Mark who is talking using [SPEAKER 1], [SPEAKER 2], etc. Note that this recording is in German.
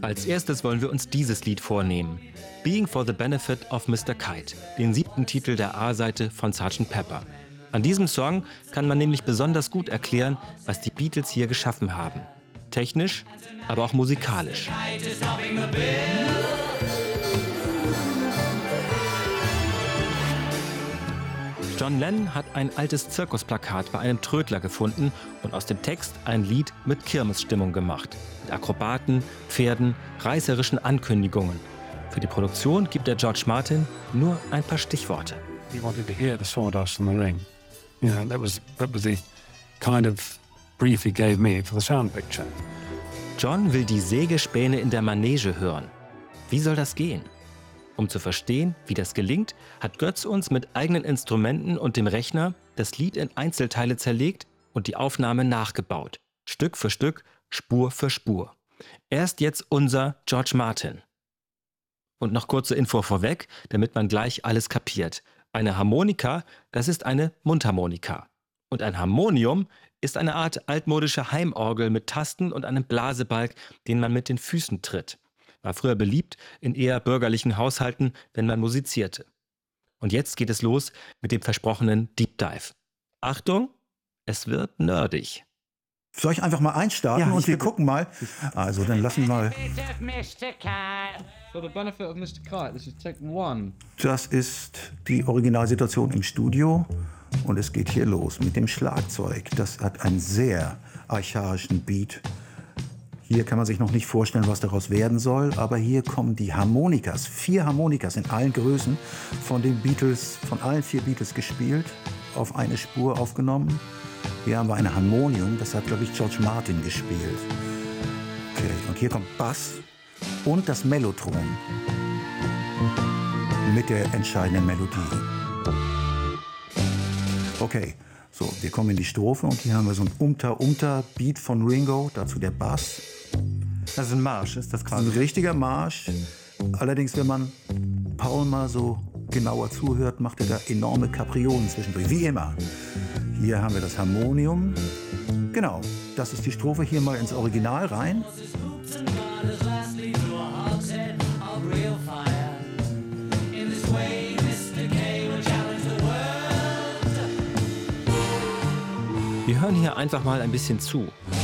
[SPEAKER 1] Als erstes wollen wir uns dieses Lied vornehmen. Being for the Benefit of Mr. Kite, den 7. Titel der A-Seite von Sgt. Pepper. An diesem Song kann man nämlich besonders gut erklären, was die Beatles hier geschaffen haben. Technisch, aber auch musikalisch. John Lennon hat ein altes Zirkusplakat bei einem Trödler gefunden und aus dem Text ein Lied mit Kirmesstimmung gemacht. Mit Akrobaten, Pferden, reißerischen Ankündigungen. Für die Produktion gibt der George Martin nur ein paar Stichworte.
[SPEAKER 2] He wanted to hear the sawdust on the ring. You know, that was the kind of brief he gave me for the sound picture.
[SPEAKER 1] John will die Sägespäne in der Manege hören. Wie soll das gehen? Um zu verstehen, wie das gelingt, hat Götz uns mit eigenen Instrumenten und dem Rechner das Lied in Einzelteile zerlegt und die Aufnahme nachgebaut. Stück für Stück, Spur für Spur. Erst jetzt unser George Martin. Und noch kurze Info vorweg, damit man gleich alles kapiert. Eine Harmonika, das ist eine Mundharmonika. Und ein Harmonium ist eine Art altmodische Heimorgel mit Tasten und einem Blasebalg, den man mit den Füßen tritt. War früher beliebt in eher bürgerlichen Haushalten, wenn man musizierte. Und jetzt geht es los mit dem versprochenen Deep Dive. Achtung, es wird nerdig.
[SPEAKER 3] Soll ich einfach mal einstarten und wir gucken mal? Also, dann lassen wir mal.
[SPEAKER 4] For the benefit of Mr. Kite, this is take 1.
[SPEAKER 3] Das ist die Originalsituation im Studio und es geht hier los mit dem Schlagzeug. Das hat einen sehr archaischen Beat. Hier kann man sich noch nicht vorstellen, was daraus werden soll, aber hier kommen die Harmonikas, 4 Harmonikas in allen Größen von den Beatles, von allen 4 Beatles gespielt, auf eine Spur aufgenommen. Hier haben wir ein Harmonium, das hat, glaube ich, George Martin gespielt. Okay, und hier kommt Bass und das Mellotron mit der entscheidenden Melodie. Okay, so, wir kommen in die Strophe und hier haben wir so ein Unter-Beat von Ringo, dazu der Bass.
[SPEAKER 5] Das ist ein Marsch, ist das
[SPEAKER 3] Das
[SPEAKER 5] quasi?
[SPEAKER 3] ist ein richtiger Marsch. Allerdings, wenn man Paul mal so genauer zuhört, macht er da enorme Kapriolen zwischendurch, wie immer. Hier haben wir das Harmonium. Genau, das ist die Strophe. Hier mal ins Original rein.
[SPEAKER 1] Wir hören hier einfach mal ein bisschen zu.